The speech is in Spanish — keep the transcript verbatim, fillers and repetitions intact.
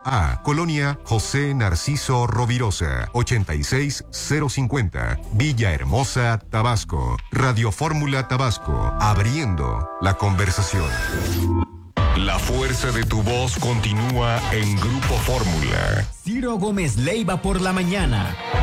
A, Colonia José Narciso Rovirosa, ochenta y seis cero cincuenta, Villahermosa, Tabasco. Radio Fórmula Tabasco, abriendo la conversación. La fuerza de tu voz continúa en Grupo Fórmula. Ciro Gómez Leiva por la mañana.